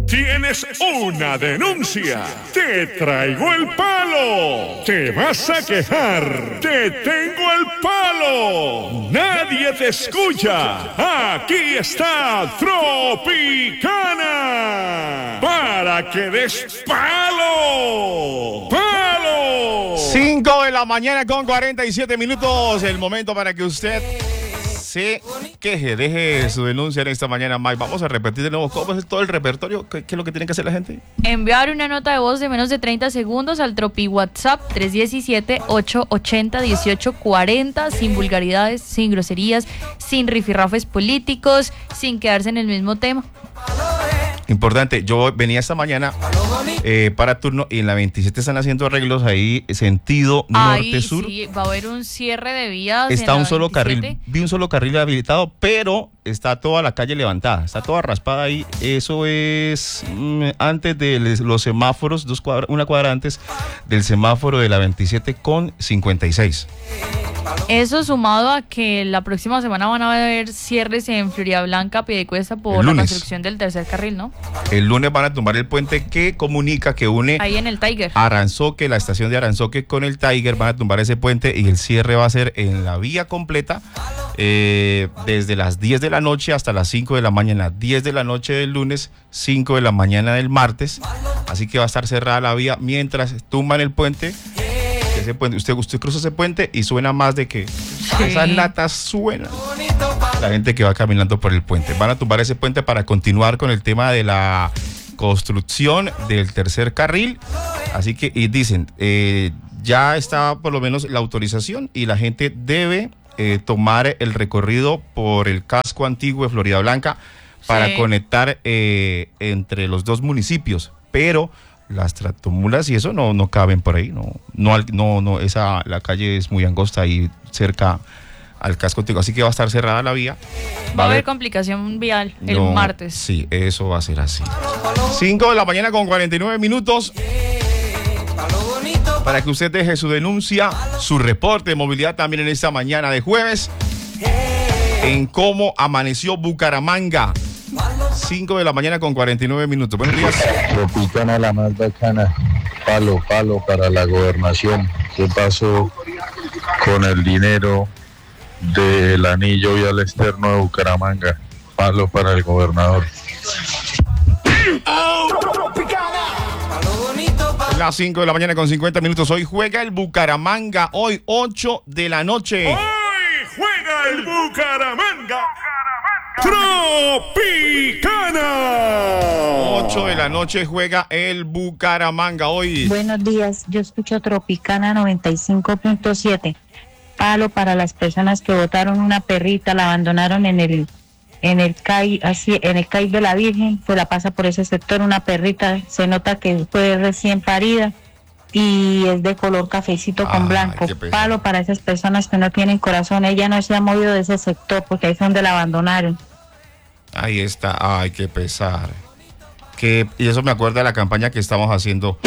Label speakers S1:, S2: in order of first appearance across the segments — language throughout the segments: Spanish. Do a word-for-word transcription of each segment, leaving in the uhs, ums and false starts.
S1: ¿Tienes una denuncia? ¡Te traigo el palo! ¿Te vas a quejar? ¡Te tengo el palo! ¡Nadie te escucha! ¡Aquí está Tropicana! ¡Para que des palo! ¡Palo!
S2: cinco de la mañana con cuarenta y siete minutos. El momento para que usted se queje, deje su denuncia en esta mañana, Mike. Vamos a repetir de nuevo cómo es todo el repertorio. ¿Qué, qué es lo que tiene que hacer la gente?
S3: Enviar una nota de voz de menos de treinta segundos al Tropi WhatsApp tres uno siete, ocho ocho cero, uno ocho cuatro cero, sin vulgaridades, sin groserías, sin rifirrafes políticos, sin quedarse en el mismo tema.
S2: Importante, yo venía esta mañana eh, para turno y en la veintisiete están haciendo arreglos ahí, sentido norte-sur.
S3: Sí, va a haber un cierre de vías.
S2: Está
S3: en
S2: un
S3: la
S2: solo
S3: veintisiete.
S2: carril, vi un solo carril habilitado, pero está toda la calle levantada, está toda raspada ahí. Eso es mm, antes de los semáforos, dos cuadra, una cuadra antes del semáforo de la veintisiete con cincuenta y seis.
S3: Eso sumado a que la próxima semana van a haber cierres en Floridablanca, Piedecuesta por la construcción del tercer carril, ¿no?
S2: El lunes van a tumbar el puente que comunica, que une
S3: ahí en el Tiger.
S2: Aranzoque, la estación de Aranzoque con el Tiger. Van a tumbar ese puente y el cierre va a ser en la vía completa eh, desde las diez de la noche hasta las cinco de la mañana. diez de la noche del lunes, cinco de la mañana del martes. Así que va a estar cerrada la vía mientras tumban el puente. Ese puente, usted, usted cruza ese puente y suena más de que sí. Esas latas suenan. La gente que va caminando por el puente. Van a tumbar ese puente para continuar con el tema de la construcción del tercer carril. Así que, y dicen, eh, ya está por lo menos la autorización y la gente debe eh, tomar el recorrido por el casco antiguo de Floridablanca para sí. conectar eh, entre los dos municipios. Pero las tractomulas y eso no, no caben por ahí, no, no, no, no, esa, la calle es muy angosta y cerca al casco antiguo, así que va a estar cerrada la vía.
S3: Va, va a haber complicación vial el no, martes.
S2: Sí, eso va a ser así. cinco de la mañana con cuarenta y nueve minutos. Para que usted deje su denuncia, su reporte de movilidad también en esta mañana de jueves, en cómo amaneció Bucaramanga. cinco de la mañana con cuarenta y nueve minutos. Buenos días.
S4: Tropicana, la más bacana. Palo, palo para la gobernación. ¿Qué pasó con el dinero del anillo vial externo de Bucaramanga? Palo para el gobernador.
S2: Las cinco de la mañana con cincuenta minutos. Hoy juega el Bucaramanga. Hoy ocho de la noche.
S1: Hoy juega el Bucaramanga. Tropicana.
S2: ocho de la noche juega el Bucaramanga hoy.
S5: Buenos días, yo escucho Tropicana noventa y cinco punto siete. Palo para las personas que botaron una perrita, la abandonaron en el en el CAI, así en el CAI de la Virgen, se la pasa por ese sector una perrita, se nota que fue recién parida y es de color cafecito con ah, blanco. Palo para esas personas que no tienen corazón. Ella no se ha movido de ese sector porque ahí es donde la abandonaron.
S2: Ahí está, ay, qué pesar. Que, y eso me acuerda de la campaña que estamos haciendo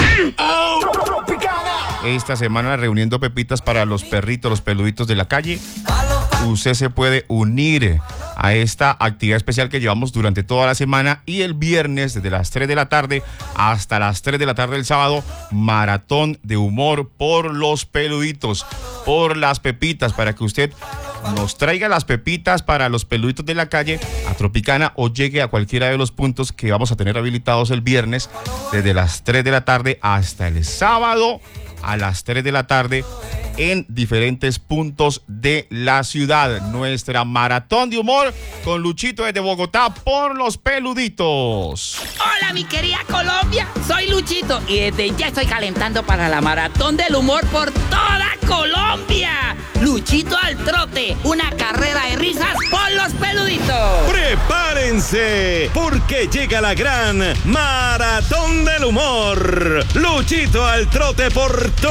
S2: esta semana, reuniendo pepitas para los perritos, los peluditos de la calle. Usted se puede unir a esta actividad especial que llevamos durante toda la semana y el viernes desde las tres de la tarde hasta las tres de la tarde del sábado, maratón de humor por los peluditos, por las pepitas, para que usted nos traiga las pepitas para los peluditos de la calle a Tropicana o llegue a cualquiera de los puntos que vamos a tener habilitados el viernes desde las tres de la tarde hasta el sábado a las tres de la tarde en diferentes puntos de la ciudad. Nuestra maratón de humor con Luchito desde Bogotá por los peluditos.
S6: Hola mi querida Colombia, soy Luchito y desde ya estoy calentando para la maratón del humor por toda Colombia. Luchito al trote, una carrera de risas por los peluditos.
S7: Prepárense, porque llega la gran maratón del humor. Luchito al trote por toda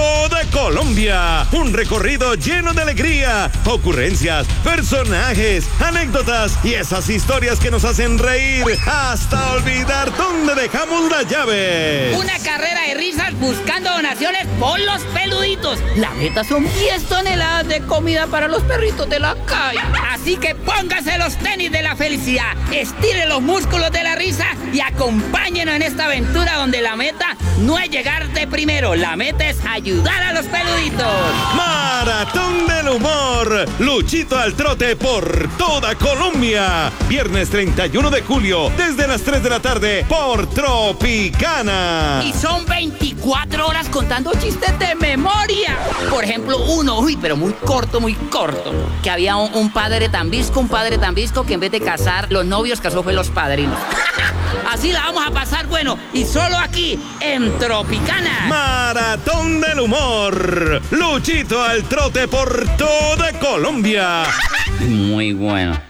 S7: Colombia. Un recorrido lleno de alegría, ocurrencias, personajes, anécdotas y esas historias que nos hacen reír hasta olvidar dónde dejamos la llave.
S6: Una carrera de risas buscando donaciones por los peluditos. La meta son diez toneladas de comida para los perritos de la calle. Así que póngase los tenis de la felicidad, estire los músculos de la risa y acompáñenos en esta aventura donde la meta no es llegar de primero, la meta es ayudar a los peluditos.
S7: Maratón del Humor, Luchito al Trote por toda Colombia. Viernes treinta y uno de julio, desde las tres de la tarde, por Tropicana.
S6: Y son veinticuatro horas contando chistes de memoria. Por ejemplo, uno, uy, pero muy corto, muy corto. Que había un, un padre tan visco, un padre tan visco que en vez de casar los novios, casó fue los padrinos. Así la vamos a pasar bueno, y solo aquí, en Tropicana.
S7: Maratón del Humor, Luchito al Trote por toda Colombia.
S6: Muy bueno.